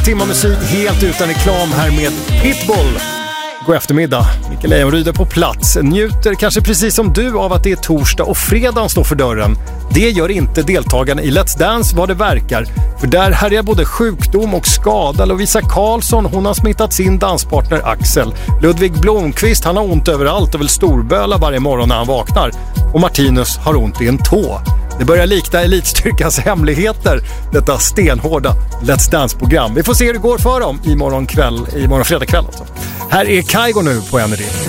timmar musik helt utan reklam här med Pitbull. God eftermiddag, Mikael Lejonryd är på plats. Njuter kanske precis som du av att det är torsdag och fredagen står för dörren. Det gör inte deltagarna i Let's Dance vad det verkar. För där härjar både sjukdom och skada. Lovisa Karlsson, hon har smittat sin danspartner Axel. Ludvig Blomqvist, han har ont överallt och vill storböla varje morgon när han vaknar. Och Martinus har ont i en tå. Det börjar likna Elitstyrkans hemligheter, detta stenhårda Let's Dance-program. Vi får se hur det går för dem imorgon fredag kväll. Alltså. Här är Kygo nu på Energy.